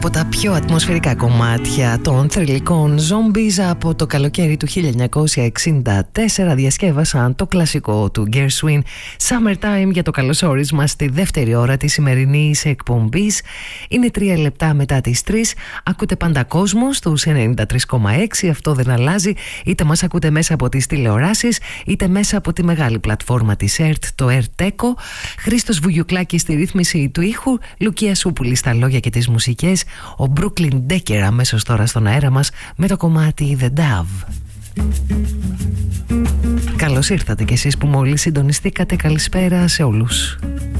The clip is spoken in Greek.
από τα πιο ατμοσφαιρικά κομμάτια των θρυλικών Zombies από το καλοκαίρι του 1964 διασκεύασαν το κλασικό του Gershwin Summertime για το καλωσόρισμα στη δεύτερη ώρα της σημερινής εκπομπής. Είναι 3 λεπτά μετά τις 3. Ακούτε πάντα κόσμο στους 93,6. Αυτό δεν αλλάζει. Είτε μας ακούτε μέσα από τις τηλεοράσεις, είτε μέσα από τη μεγάλη πλατφόρμα της ΕΡΤ, το ΕΡΤΕΚΟ. Χρήστος Βουγιουκλάκης στη ρύθμιση του ήχου, Λουκία Σούπουλη στα λόγια και τις μουσικές, ο Brooklyn Decker αμέσως τώρα στον αέρα μας με το κομμάτι The Dove. Καλώς ήρθατε κι εσείς που μόλις συντονιστήκατε. Καλησπέρα σε όλους.